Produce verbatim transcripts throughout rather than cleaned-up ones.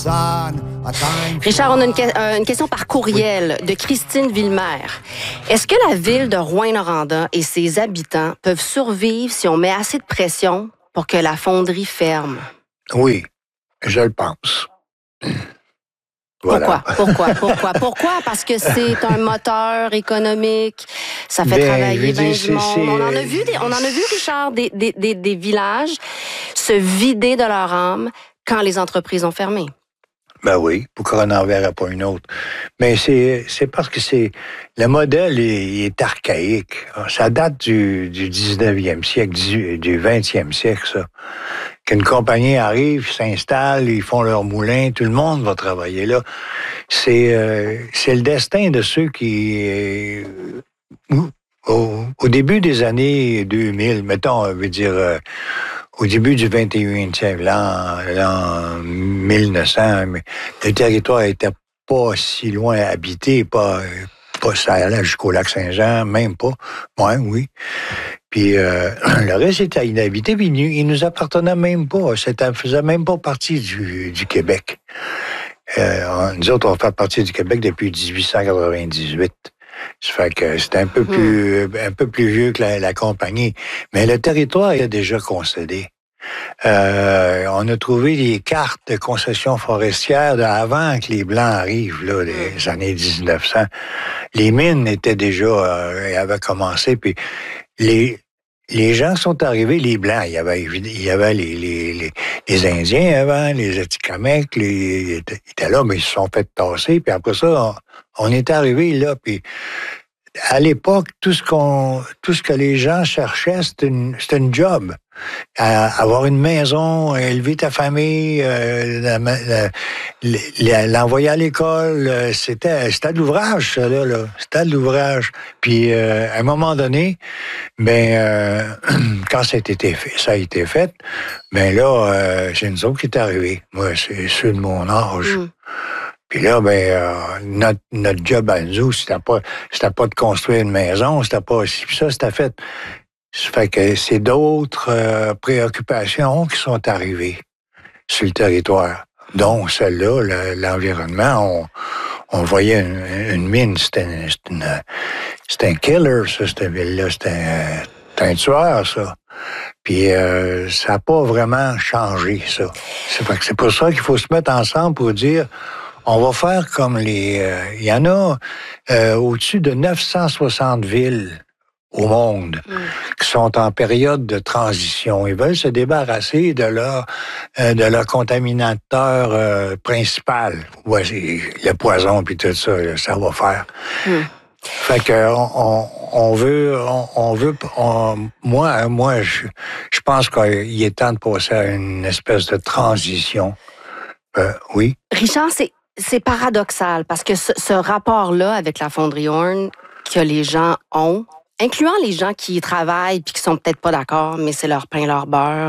Richard, on a une, que- euh, une question par courriel de Christine Villemer. Est-ce que la ville de Rouyn-Noranda et ses habitants peuvent survivre si on met assez de pression pour que la fonderie ferme? Oui, je le pense. Voilà. Pourquoi? Pourquoi? Pourquoi? Pourquoi? Parce que c'est un moteur économique, ça fait ben, travailler bien dire, du monde. c'est, On en a vu, des, on en a vu, Richard, des, des, des, des villages se vider de leur âme quand les entreprises ont fermé. Ben oui, pourquoi on n'en verra pas une autre? Mais c'est, c'est parce que c'est le modèle est, est archaïque. Ça date du, du dix-neuvième siècle, du, du vingtième siècle, ça. Qu'une compagnie arrive, s'installe, ils font leur moulin, tout le monde va travailler là. C'est, euh, c'est le destin de ceux qui... Euh, au, au début des années deux mille, mettons, je veux dire... Euh, Au début du vingt et unième siècle, l'an, l'an mille neuf cents, le territoire était pas si loin habité, pas, pas ça allait jusqu'au lac Saint-Jean, même pas. Ouais, oui. Puis euh, le reste était inhabité, puis il, il nous appartenait même pas. Ça faisait même pas partie du, du Québec. Euh, nous autres, on fait partie du Québec depuis dix-huit cent quatre-vingt-dix-huit. Ça fait que c'était un peu plus, un peu plus vieux que la, la compagnie. Mais le territoire est déjà concédé. Euh, on a trouvé des cartes de concession forestière avant que les Blancs arrivent, là, les années dix-neuf cents. Les mines étaient déjà, euh, avaient commencé, puis les, les gens sont arrivés, les Blancs. Il y avait, il y avait les, les, les, les Indiens avant, les Atikamekw, les, ils étaient là, mais ils se sont fait tasser, puis après ça, on, on est arrivé là, puis à l'époque, tout ce qu'on, tout ce que les gens cherchaient, c'était une, c'était une job. À avoir une maison, élever ta famille, euh, la, la, la, l'envoyer à l'école, euh, c'était, c'était de l'ouvrage, ça, là, là. C'était de l'ouvrage. Puis, euh, à un moment donné, ben, euh, quand ça a été fait, ça a été fait, ben là, euh, c'est nous autres qui est arrivé. Moi, c'est ceux de mon âge. Mm. Puis là, ben, euh, notre, notre job à nous, c'était pas, c'était pas de construire une maison, c'était pas, puis ça, c'était fait. Ça fait que c'est d'autres euh, préoccupations qui sont arrivées sur le territoire, dont celle-là, le, l'environnement. On, on voyait une, une mine, c'était, c'était, une, c'était un killer, ça, cette ville-là. C'était un, c'était un tueur, ça. Puis euh, ça n'a pas vraiment changé, ça. C'est, fait que c'est pour ça qu'il faut se mettre ensemble pour dire... On va faire comme les... Euh, il y en a euh, au-dessus de neuf cent soixante villes au monde mm. qui sont en période de transition. Ils veulent se débarrasser de leur, euh, de leur contaminateur euh, principal. Ouais, le poison puis tout ça, là, ça va faire. Mm. Fait que on, on veut... On, on veut on, moi, moi je, je pense qu'il est temps de passer à une espèce de transition. Euh, oui? Richard, c'est... C'est paradoxal parce que ce, ce rapport-là avec la fonderie Horn que les gens ont, incluant les gens qui y travaillent puis qui sont peut-être pas d'accord, mais c'est leur pain, leur beurre.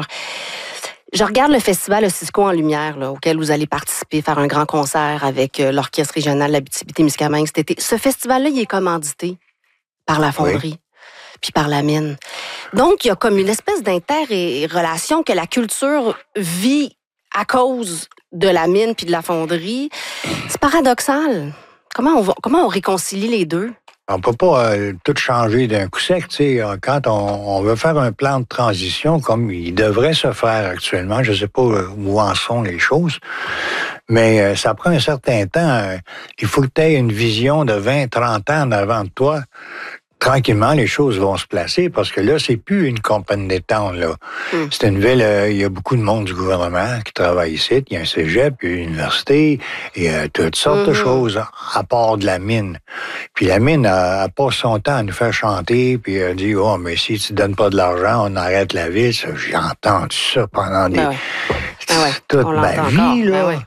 Je regarde le festival Le Cisco en Lumière, là, auquel vous allez participer, faire un grand concert avec euh, l'Orchestre régional de l'Abitibi-Témiscamingue cet été. Ce festival-là, il est commandité par la fonderie. Oui. Puis par la mine. Donc, il y a comme une espèce d'inter-relation que la culture vit à cause de la mine puis de la fonderie. C'est paradoxal. Comment on, va, comment on réconcilie les deux? On peut pas euh, tout changer d'un coup sec, tu sais. Quand on, on veut faire un plan de transition, comme il devrait se faire actuellement, je sais pas où en sont les choses, mais euh, ça prend un certain temps. Euh, il faut que tu aies une vision de vingt, trente ans en avant de toi. Tranquillement, les choses vont se placer parce que là, c'est plus une compagnie d'étang, là. Mm. C'est une ville, euh, il y a beaucoup de monde du gouvernement qui travaille ici. Il y a un cégep, il y a une université, il y a toutes sortes mm-hmm. de choses à part de la mine. Puis la mine, elle, elle passe son temps à nous faire chanter, puis elle dit, oh, mais si tu donnes pas de l'argent, on arrête la ville. Ça, j'ai entendu ça pendant des... Ben ouais. Ben ouais. toute on ma vie, là. Ben ouais.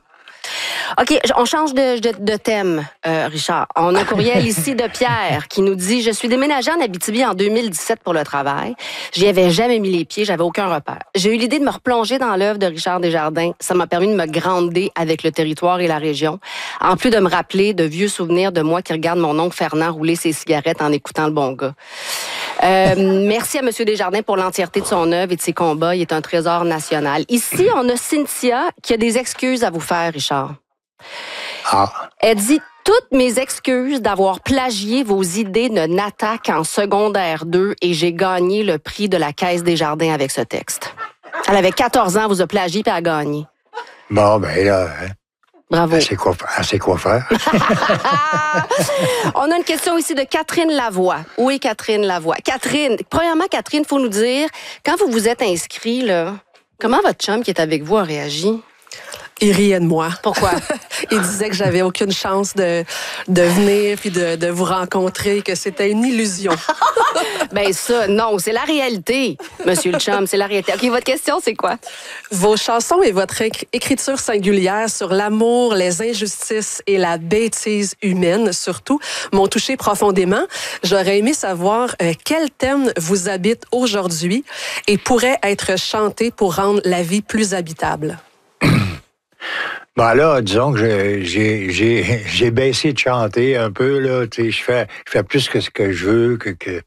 OK, on change de, de, de thème, euh, Richard. On a un courriel ici de Pierre qui nous dit « Je suis déménagé en Abitibi en deux mille dix-sept pour le travail. J'y avais jamais mis les pieds, j'avais aucun repère. J'ai eu l'idée de me replonger dans l'œuvre de Richard Desjardins. Ça m'a permis de me grandir avec le territoire et la région. En plus de me rappeler de vieux souvenirs de moi qui regarde mon oncle Fernand rouler ses cigarettes en écoutant le bon gars. Euh, merci à M. Desjardins pour l'entièreté de son œuvre et de ses combats. Il est un trésor national. Ici, on a Cynthia qui a des excuses à vous faire, Richard. Ah. Elle dit « Toutes mes excuses d'avoir plagié vos idées de Natac en secondaire deux et j'ai gagné le prix de la Caisse Desjardins avec ce texte. » Elle avait quatorze ans, elle vous a plagié puis elle a gagné. Bon, ben là... Hein. Bravo. Elle sait quoi, elle sait quoi faire. On a une question ici de Catherine Lavoie. Où est Catherine Lavoie? Catherine, premièrement, Catherine, il faut nous dire, quand vous vous êtes inscrit, là, comment votre chum qui est avec vous a réagi? Il riait de moi. Pourquoi? Il disait que j'avais aucune chance de, de venir puis de, de vous rencontrer, que c'était une illusion. Ben ça, non, c'est la réalité, monsieur le chum, c'est la réalité. OK, votre question, c'est quoi? Vos chansons et votre écriture singulière sur l'amour, les injustices et la bêtise humaine, surtout, m'ont touché profondément. J'aurais aimé savoir euh, quel thème vous habite aujourd'hui et pourrait être chanté pour rendre la vie plus habitable. Ben là, disons que j'ai, j'ai, j'ai baissé de chanter un peu, là. Tu sais, je fais, je fais plus que ce que je veux, que, que,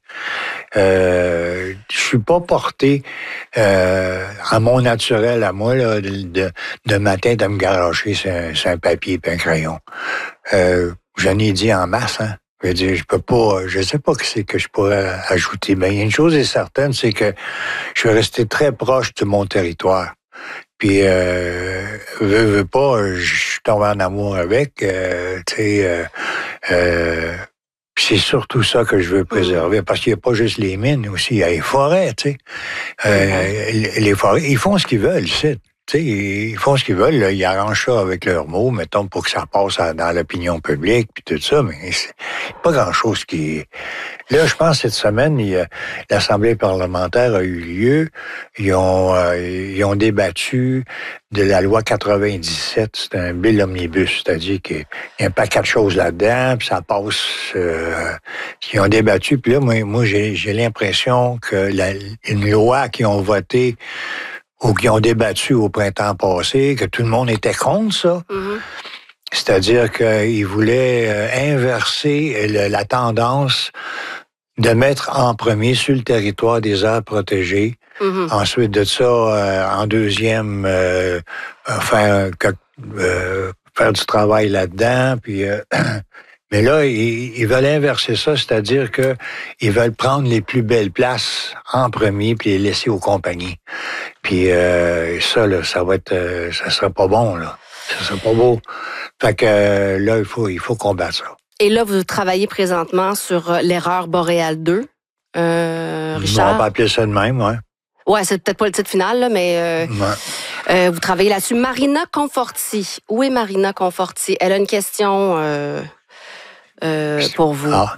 euh, je suis pas porté, euh, à mon naturel, à moi, là, de, de, de matin, de me garocher sur un, sur un papier et un crayon. Euh, j'en ai dit en masse, hein. Je veux dire, je peux pas, je sais pas que c'est que je pourrais ajouter. Mais une chose est certaine, c'est que je suis resté très proche de mon territoire. Puis, euh, veux, veux pas, je suis tombé en amour avec, euh, tu sais, euh, euh, c'est surtout ça que je veux préserver, parce qu'il n'y a pas juste les mines aussi, il y a les forêts, tu sais. Euh, les forêts, ils font ce qu'ils veulent, c'est. Tu sais, ils font ce qu'ils veulent, là, ils arrangent ça avec leurs mots, mettons, pour que ça passe à, dans l'opinion publique, puis tout ça, mais c'est pas grand-chose qui... Là, je pense, cette semaine, il y a, l'Assemblée parlementaire a eu lieu, ils ont, euh, ils ont débattu de la loi quatre-vingt-dix-sept, c'est un bill omnibus, c'est-à-dire qu'il y a un paquet de choses là-dedans, puis ça passe... Euh, ils ont débattu, puis là, moi, moi j'ai, j'ai l'impression que la, une loi qu'ils ont votée ou qui ont débattu au printemps passé, que tout le monde était contre ça. Mm-hmm. C'est-à-dire qu'ils voulaient euh, inverser le, la tendance de mettre en premier sur le territoire des aires protégées. Mm-hmm. Ensuite de ça, euh, en deuxième, euh, faire, euh, faire du travail là-dedans, puis... Euh, Mais là, ils, ils veulent inverser ça, c'est-à-dire que ils veulent prendre les plus belles places en premier puis les laisser aux compagnies. Puis euh, ça, là, ça va être, euh, ça sera pas bon, là. Ça sera pas beau. Fait que euh, là, il faut, il faut combattre ça. Et là, vous travaillez présentement sur euh, l'erreur Boréal deux, euh, Richard? On va appeler ça de même, ouais. Ouais, c'est peut-être pas le titre final, là, mais euh, ouais. euh, vous travaillez là-dessus. Marina Conforti. Où est Marina Conforti? Elle a une question... Euh... Euh, pour vous. Ah.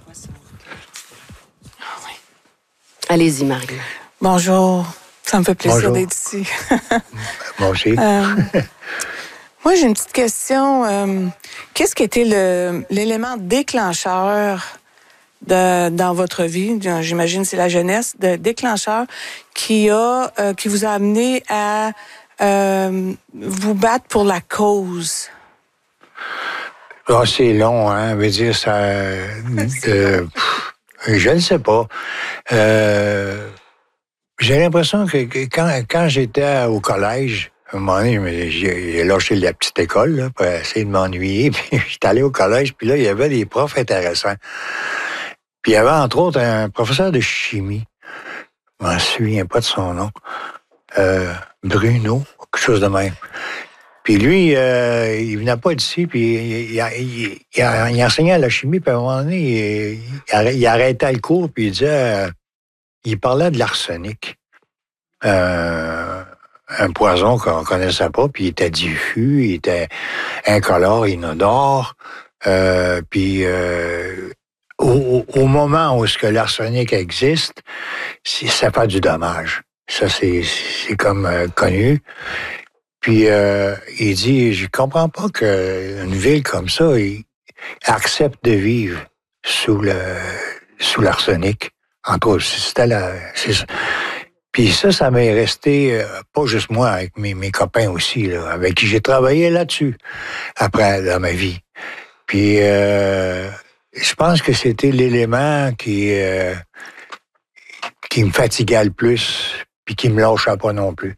Allez-y, Marie. Bonjour. Ça me fait plaisir Bonjour. D'être ici. Moi aussi. euh, moi, j'ai une petite question. Euh, qu'est-ce qui était le, l'élément déclencheur de, dans votre vie? J'imagine que c'est la jeunesse, de déclencheur qui, a, euh, qui vous a amené à euh, vous battre pour la cause? Ah, c'est long, hein. Veut dire, ça. Euh, pff, je ne sais pas. Euh, j'ai l'impression que, que quand, quand j'étais au collège, à un moment donné, j'ai, j'ai lâché la petite école là, pour essayer de m'ennuyer. Puis j'étais allé au collège, puis là, il y avait des profs intéressants. Puis il y avait, entre autres, un professeur de chimie. Je m'en souviens pas de son nom. Euh, Bruno, quelque chose de même. Puis lui, euh, il venait pas d'ici, puis il, il, il, il, il enseignait la chimie, puis à un moment donné, il, il arrêtait le cours, puis il disait... Euh, il parlait de l'arsenic. Euh, un poison qu'on connaissait pas, puis il était diffus, il était incolore, inodore. Euh, puis euh, au, au moment où ce que l'arsenic existe, ça fait du dommage. Ça, c'est, c'est comme euh, connu. Puis euh, il dit, je comprends pas qu'une ville comme ça il accepte de vivre sous le sous l'arsenic. Entre autres, c'était la. C'est ça. Puis ça, ça m'est resté, euh, pas juste moi, avec mes, mes copains aussi, là, avec qui j'ai travaillé là-dessus après dans ma vie. Puis euh, je pense que c'était l'élément qui euh, qui me fatiguait le plus, puis qui me lâchait pas non plus.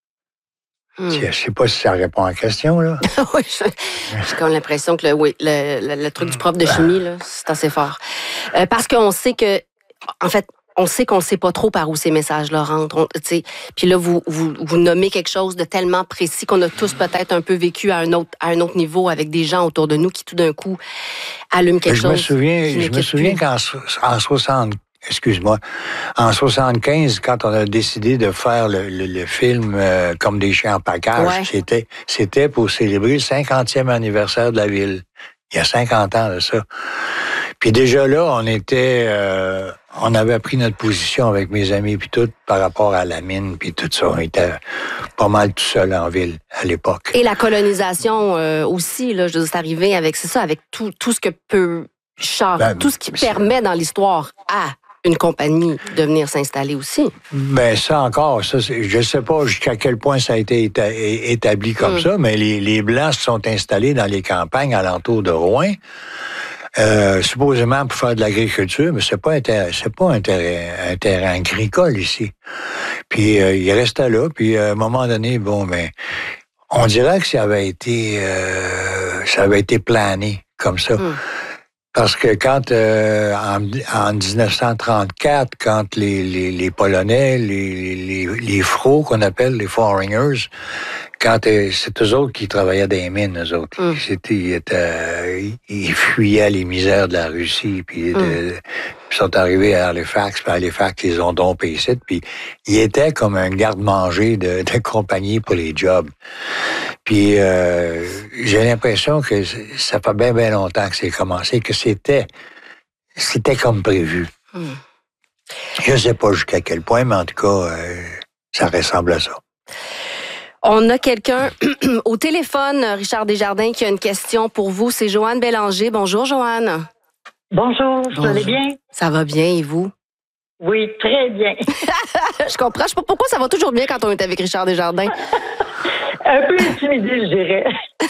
Hmm. Je sais pas si ça répond à la question, là. Oui, j'ai comme l'impression que le, oui, le, le, le truc du prof de chimie, là, c'est assez fort. Euh, parce qu'on sait que, en fait, on sait qu'on ne sait pas trop par où ces messages-là rentrent. Puis là, vous, vous, vous nommez quelque chose de tellement précis qu'on a tous peut-être un peu vécu à un autre, à un autre niveau avec des gens autour de nous qui, tout d'un coup, allument quelque je chose. Me souviens, je me souviens qu'en en soixante, excuse-moi, en soixante-quinze, quand on a décidé de faire le, le, le film euh, Comme des chiens en package, ouais. c'était, c'était pour célébrer le cinquantième anniversaire de la ville. Il y a cinquante ans de ça. Puis déjà là, on était, euh, on avait pris notre position avec mes amis puis tout par rapport à la mine puis tout ça. On était pas mal tout seul en ville à l'époque. Et la colonisation euh, aussi, là, je suis arrivé avec c'est ça, avec tout tout ce que peut Char, ben, tout ce qui permet dans l'histoire à une compagnie de venir s'installer aussi. Ben ça encore, ça, je ne sais pas jusqu'à quel point ça a été établi comme mm. ça, mais les, les Blancs se sont installés dans les campagnes alentours de Rouen, euh, supposément pour faire de l'agriculture, mais c'est pas un terrain, c'est pas un terrain, un terrain agricole ici. Puis euh, ils restaient là, puis à un moment donné, bon, ben, on dirait que ça avait été, euh, ça avait été plané comme ça. Mm. Parce que quand, euh, en, en dix-neuf cent trente-quatre, quand les, les, les Polonais, les, les, les Fros, qu'on appelle les Foreigners, quand euh, c'est eux autres qui travaillaient dans les mines, eux autres. Mm. C'était, ils, étaient, ils fuyaient les misères de la Russie, puis mm. de, ils sont arrivés à Halifax, puis à Halifax, ils ont dompé ici, puis ils étaient comme un garde-manger de, de compagnie pour les jobs. Puis euh, j'ai l'impression que ça fait bien, bien longtemps que c'est commencé, que c'était, c'était comme prévu. Mm. Je ne sais pas jusqu'à quel point, mais en tout cas, euh, ça ressemble à ça. On a quelqu'un au téléphone, Richard Desjardins, qui a une question pour vous. C'est Joanne Bélanger. Bonjour, Joanne. Bonjour, vous allez bien? Ça va bien, et vous? Oui, très bien. Je comprends. Je sais pas pourquoi ça va toujours bien quand on est avec Richard Desjardins. Un peu intimidé, je dirais.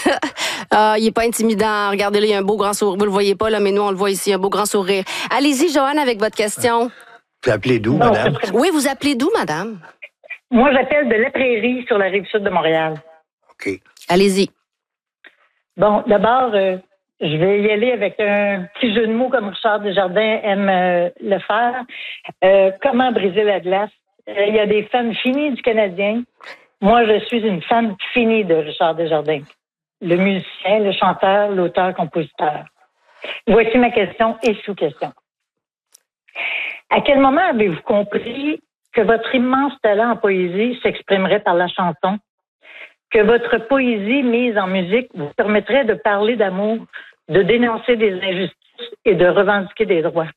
Ah, il est pas intimidant. Regardez-le, il y a un beau grand sourire. Vous le voyez pas, là, mais nous, on le voit ici, un beau grand sourire. Allez-y, Joanne, avec votre question. Vous appelez d'où, non, madame? Oui, vous appelez d'où, madame? Moi, j'appelle de La Prairie, sur la rive sud de Montréal. OK. Allez-y. Bon, d'abord, euh, je vais y aller avec un petit jeu de mots comme Richard Desjardins aime euh, le faire. Euh, comment briser la glace? Euh, il y a des fans finis du Canadien. Moi, je suis une fan finie de Richard Desjardins. Le musicien, le chanteur, l'auteur, compositeur. Voici ma question et sous-question. À quel moment avez-vous compris que votre immense talent en poésie s'exprimerait par la chanson, que votre poésie mise en musique vous permettrait de parler d'amour, de dénoncer des injustices et de revendiquer des droits?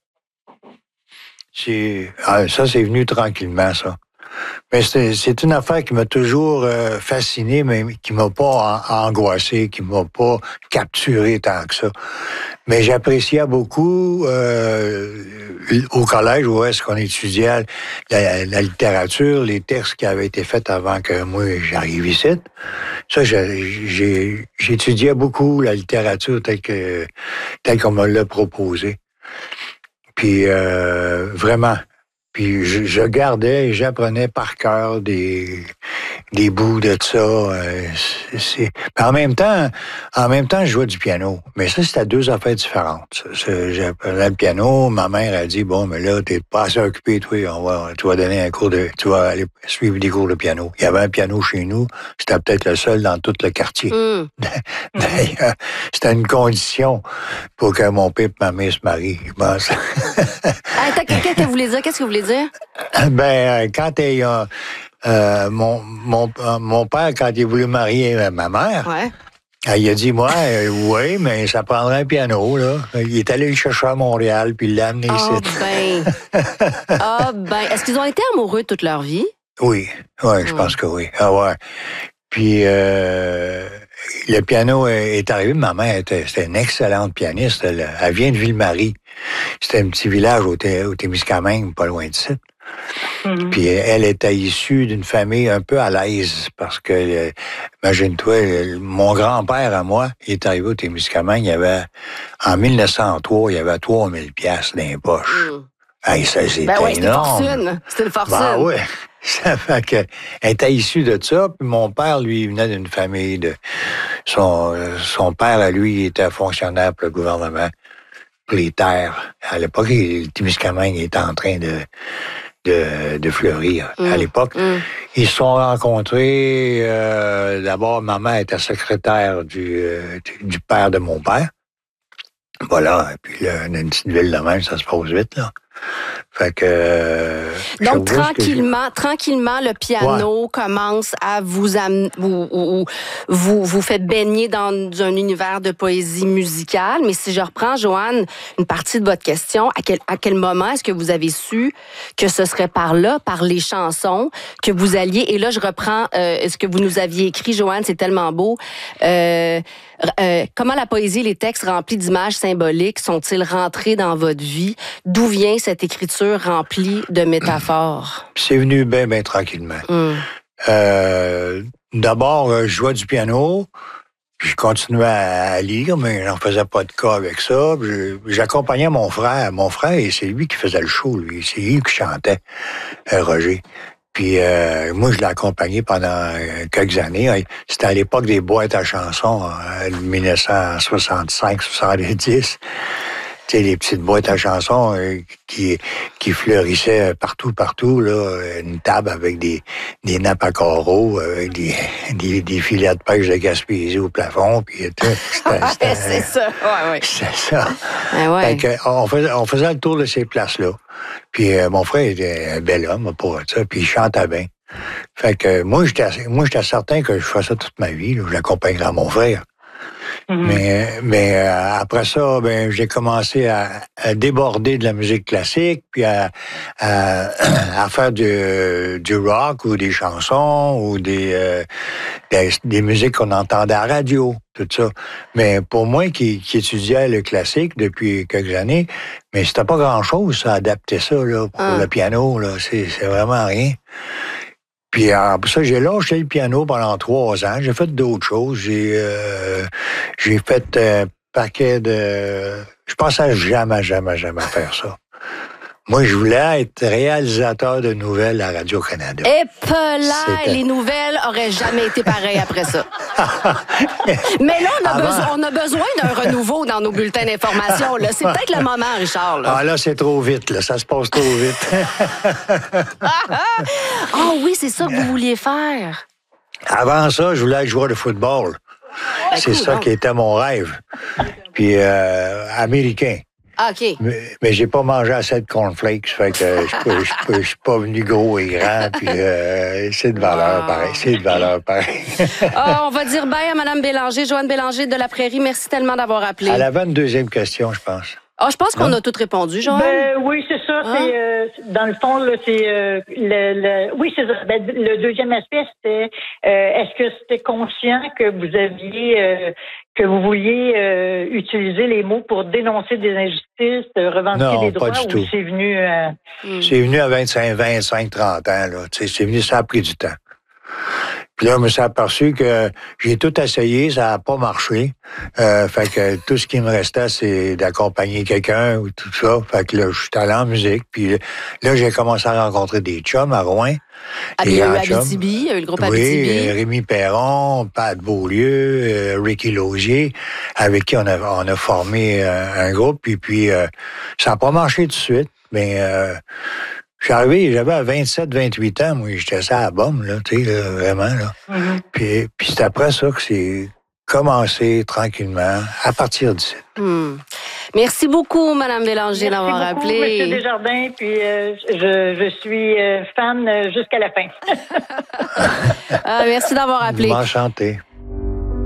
C'est, ah, ça, c'est venu tranquillement, ça. Mais c'est, c'est une affaire qui m'a toujours euh, fasciné, mais qui m'a pas en, angoissé, qui m'a pas capturé tant que ça. Mais j'appréciais beaucoup euh, au collège où est-ce qu'on étudiait la, la littérature, les textes qui avaient été faits avant que moi j'arrive ici. Ça, j'ai, j'ai, j'étudiais beaucoup la littérature telle que telle qu'on me l'a proposé. Puis euh, vraiment. Puis je, je gardais et j'apprenais par cœur des, des bouts de ça. Euh, c'est, c'est... En même temps, en même temps, je jouais du piano. Mais ça, c'était deux affaires différentes. C'est, j'apprenais le piano. Ma mère a dit, bon, mais là, t'es pas assez occupé, toi. On va, tu vas donner un cours de, tu vas aller suivre des cours de piano. Il y avait un piano chez nous. C'était peut-être le seul dans tout le quartier. Mm. D'ailleurs, c'était une condition pour que mon père et ma mère se marient, je pense. Attends, qu'est-ce que vous voulez dire? Qu'est-ce que vous voulez dire? Ben, quand il a, euh, mon, mon, mon père, quand il a voulu marier ma mère, ouais. Il a dit, moi, euh, oui, mais ça prendrait un piano, là. Il est allé le chercher à Montréal, puis il l'a amené ici. Ah, ben. Ah, ben. Est-ce qu'ils ont été amoureux toute leur vie? Oui, oui, je ouais. pense que oui. Ah, ouais. Puis, euh, le piano est arrivé. Ma mère était, c'était une excellente pianiste. Elle, elle vient de Ville-Marie. C'était un petit village au, au Témiscamingue, pas loin d'ici. Mm-hmm. Puis elle était issue d'une famille un peu à l'aise parce que, euh, imagine-toi, mon grand-père à moi, il est arrivé au Témiscamingue, il y avait, en mille neuf cent trois, il y avait trois mille piastres dans les poches. Mm. Hey, ça, c'était Ben oui, c'était une énorme. fortune. C'était une fortune. Ben oui. Ça fait que, elle était issue de ça. Puis mon père, lui, il venait d'une famille de... Son, son père, à lui, il était fonctionnaire pour le gouvernement, pour les terres. À l'époque, il- le Témiscamingue était en train de, de, de fleurir. Mm. À l'époque, Mm. ils se sont rencontrés. Euh, d'abord, maman était secrétaire du, euh, du, du père de mon père. Voilà. Et puis là, dans une petite ville de même, ça se passe vite, là. Fait que... euh, Donc, je vois ce que je- tranquillement, tranquillement, le piano commence à vous amener, vous, vous, vous, vous fait baigner dans un univers de poésie musicale. Mais si je reprends, Joanne, une partie de votre question, à quel, à quel moment est-ce que vous avez su que ce serait par là, par les chansons, que vous alliez... Et là, je reprends euh, ce que vous nous aviez écrit, Joanne, c'est tellement beau. Euh, euh, comment la poésie et les textes remplis d'images symboliques sont-ils rentrés dans votre vie? D'où vient cette écriture remplie de métaphores? C'est venu bien, bien tranquillement. Mm. Euh, d'abord, euh, je jouais du piano, puis je continuais à, à lire, mais j'en faisais pas de cas avec ça. Puis je- J'accompagnais mon frère. Mon frère, c'est lui qui faisait le show, lui. C'est lui qui chantait, euh, Roger. Puis euh, moi, je l'ai accompagné pendant euh, quelques années. C'était à l'époque des boîtes à chansons, en dix-neuf cent soixante-cinq soixante-dix. Tu sais, les petites boîtes à chansons euh, qui, qui fleurissaient partout, partout, là. Une table avec des, des nappes à carreaux, avec des, des, des filets de pêche de Gaspésie au plafond, puis tout. C'était, c'était- c'est ça. Ouais, ouais. c'était ça. Ah ouais. Fait que, on, faisait, on faisait le tour de ces places-là. Puis euh, mon frère était un bel homme pour ça, puis il chantait bien. Fait que moi, j'étais assez- moi, j'étais certain que je ferais ça toute ma vie. Là. Je l'accompagnerais mon frère. Mhm. Mais, mais euh, après ça, ben, j'ai commencé à, à déborder de la musique classique, puis à, à, à faire du, du rock ou des chansons ou des, euh, des, des musiques qu'on entendait à la radio, tout ça. Mais pour moi qui, qui étudiais le classique depuis quelques années, mais c'était pas grand-chose, ça, adapter ça là, pour Ah. le piano. Là, c'est, c'est vraiment rien. Puis après ça, j'ai lâché le piano pendant trois ans. J'ai fait d'autres choses. J'ai euh, j'ai fait un paquet de... Je pensais jamais, jamais, jamais faire ça. Moi, je voulais être réalisateur de nouvelles à Radio-Canada. Et pelay, C'était- les nouvelles auraient jamais été pareilles après ça. Mais là, on a, Avant- besoin, on a besoin d'un renouveau dans nos bulletins d'information. Là. C'est peut-être le moment, Richard. Là. Ah là, c'est trop vite, là. Ça se passe trop vite. Ah oui, c'est ça que vous vouliez faire. Avant ça, je voulais être joueur de football. C'est cool, ça donc. qui était mon rêve. Puis, euh, américain. Ah, OK. Mais, mais j'ai pas mangé assez de cornflakes, fait que je suis pas- je suis pas- je suis pas venu gros et grand, puis euh, c'est de valeur Ah. pareil, c'est de valeur pareil. Ah, on va dire bye à Mme Bélanger, Joanne Bélanger de La Prairie. Merci tellement d'avoir appelé. Elle avait une deuxième question, je pense. Ah, je pense qu'on a tout répondu, Joanne. Ben oui, c'est ça. Hein? C'est euh, dans le fond là, c'est euh, le, le. Oui, c'est ça. Ben, le deuxième aspect, c'était euh, est-ce que c'était conscient que vous aviez euh, que vous vouliez euh, utiliser les mots pour dénoncer des injustices, euh, revendiquer Non, des pas droits, du ou tout. c'est venu euh, C'est venu à vingt-cinq, vingt-cinq, trente ans, là. Tu sais, c'est venu, ça a pris du temps. Puis là, je me suis aperçu que j'ai tout essayé, ça n'a pas marché. Euh, fait que tout ce qui me restait, c'est d'accompagner quelqu'un ou tout ça. Fait que là, je suis allé en musique. Puis là, j'ai commencé à rencontrer des chums à Rouen. Ah, des il y a eu grands chums. Abitibi, il y a eu le groupe Oui, Abitibi. euh, Rémi Perron, Pat Beaulieu, euh, Ricky Lausier, avec qui on a, on a formé euh, un groupe. Puis, puis euh, ça n'a pas marché tout de suite, mais euh, je suis arrivé, j'avais vingt-sept, vingt-huit ans, moi, j'étais ça à la bombe, là, tu sais, là, vraiment, là. mm-hmm. Puis, puis c'est après ça que c'est commencé tranquillement, à partir d'ici. Hmm. Merci beaucoup, Mme Bélanger, Merci d'avoir beaucoup, appelé. M. Desjardins, puis euh, je, je suis euh, fan euh, jusqu'à la fin. Ah, merci d'avoir appelé. Enchanté.